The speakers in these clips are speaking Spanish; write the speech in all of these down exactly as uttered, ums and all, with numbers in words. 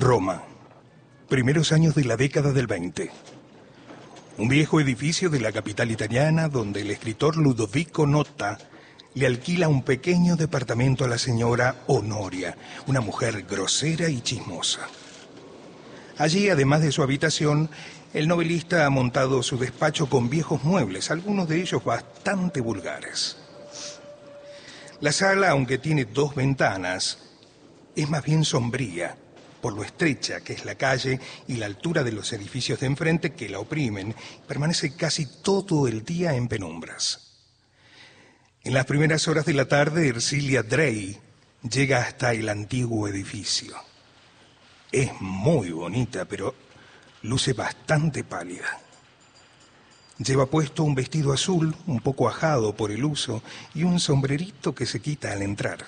Roma, primeros años de la década del veinte. Un viejo edificio de la capital italiana donde el escritor Ludovico Notta le alquila un pequeño departamento a la señora Honoria, una mujer grosera y chismosa. Allí, además de su habitación, el novelista ha montado su despacho con viejos muebles, algunos de ellos bastante vulgares. La sala, aunque tiene dos ventanas, es más bien sombría, por lo estrecha que es la calle y la altura de los edificios de enfrente que la oprimen, permanece casi todo el día en penumbras. En las primeras horas de la tarde, Ercilia Drey llega hasta el antiguo edificio. Es muy bonita, pero luce bastante pálida. Lleva puesto un vestido azul, un poco ajado por el uso, y un sombrerito que se quita al entrar.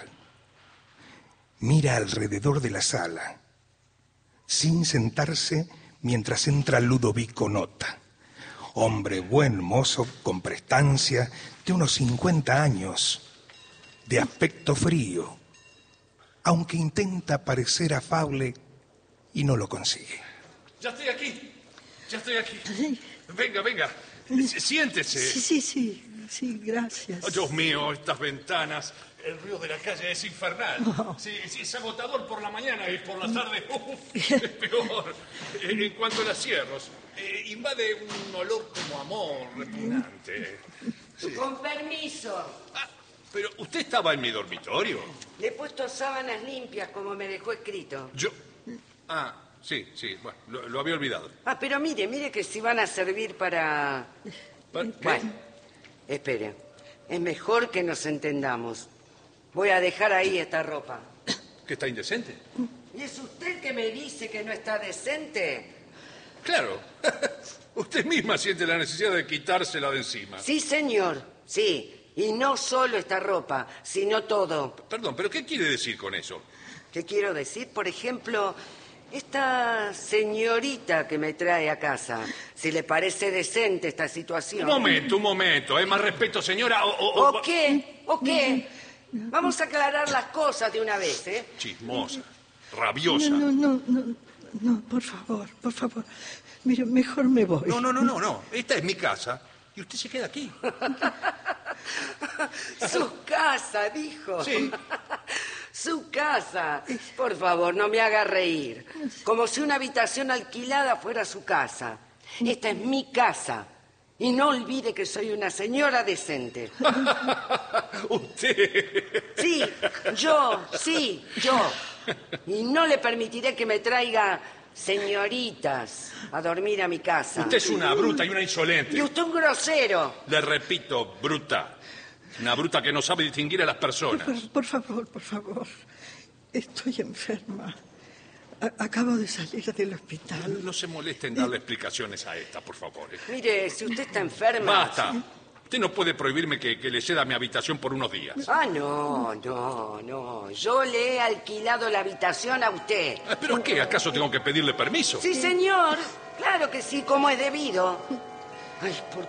Mira alrededor de la sala, sin sentarse, mientras entra Ludovico Notta. Hombre buen mozo, con prestancia, de unos cincuenta años, de aspecto frío, aunque intenta parecer afable y no lo consigue. Ya estoy aquí, ya estoy aquí. Venga, venga, siéntese. Sí, sí, sí, sí, gracias. Oh, Dios mío, estas ventanas, el ruido de la calle es infernal. Oh. Sí, sí, es agotador por la mañana y por la tarde uf, es peor. En cuanto a las cierros, eh, invade un olor como amor repugnante. Sí. Con permiso. Ah, pero usted estaba en mi dormitorio. Le he puesto sábanas limpias como me dejó escrito. Yo... Ah, sí, sí, bueno, lo, lo había olvidado. Ah, pero mire, mire que si van a servir para... ¿Para qué? Bueno, espere. Es mejor que nos entendamos. Voy a dejar ahí esta ropa. ¿Que está indecente? ¿Y es usted que me dice que no está decente? Claro. Usted misma siente la necesidad de quitársela de encima. Sí, señor, sí. Y no solo esta ropa, sino todo. Perdón, ¿pero qué quiere decir con eso? ¿Qué quiero decir? Por ejemplo, esta señorita que me trae a casa. Si le parece decente esta situación. Un momento, un momento. ¿Eh? Más respeto, señora. O, o, ¿O qué? ¿O qué? Vamos a aclarar las cosas de una vez, ¿eh? Chismosa, rabiosa. No, no, no, no, no, por favor, por favor. Mire, mejor me voy. No, no, no, no, no. Esta es mi casa y usted se queda aquí. Su casa, dijo. Sí. Su casa. Por favor, no me haga reír. Como si una habitación alquilada fuera su casa. Esta es mi casa. Y no olvide que soy una señora decente. ¿Usted? Sí, yo, sí, yo. Y no le permitiré que me traiga señoritas a dormir a mi casa. Usted es una bruta y una insolente. Y usted un grosero. Le repito, bruta. Una bruta que no sabe distinguir a las personas. Por, por favor, por favor. Estoy enferma. A- acabo de salir del hospital. No se moleste en darle explicaciones a esta, por favor. ¿eh? Mire, si usted está enferma... Basta. Usted no puede prohibirme que, que le ceda mi habitación por unos días. Ah, no, no, no. Yo le he alquilado la habitación a usted. ¿Pero qué? ¿Acaso tengo que pedirle permiso? Sí, señor. Claro que sí, como es debido. Ay, ¿por